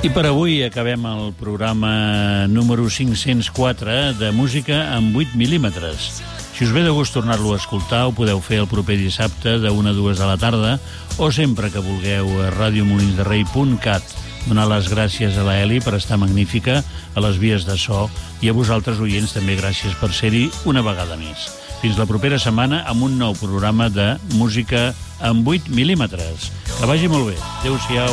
I per avui acabem el programa número 504 de música amb 8 mil·límetres. Si us ve de gust tornar-lo a escoltar, ho podeu fer el proper dissabte de 1 a 2 de la tarda o sempre que vulgueu a radiomolinsderrei.cat. Donar les gràcies a la Eli per estar magnífica a les vies de so i a vosaltres, oients, també gràcies per ser-hi una vegada més. Fins la propera setmana amb un nou programa de música amb 8 mil·límetres. Que vagi molt bé. Adéu-siau.